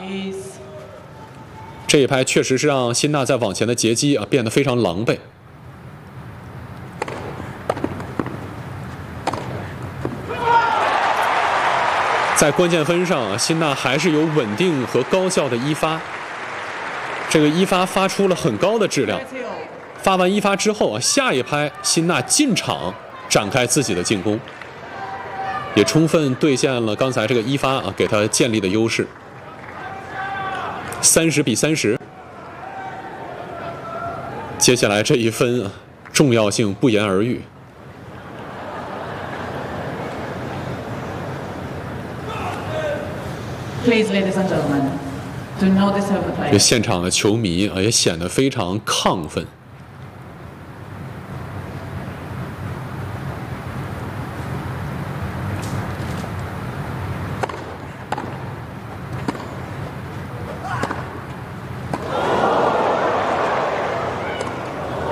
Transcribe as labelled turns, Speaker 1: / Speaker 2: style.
Speaker 1: 这一拍确实是让辛纳在网前的截击啊变得非常狼狈。在关键分上，辛纳还是有稳定和高效的一发。这个一发发出了很高的质量。发完一发之后啊，下一拍辛纳进场展开自己的进攻，也充分兑现了刚才这个一发啊给他建立的优势。30比30。接下来这一分啊，重要性不言而喻。
Speaker 2: Please, ladies and gentlemen, do not disturb the play.
Speaker 1: 这现场的球迷啊也显得非常亢奋。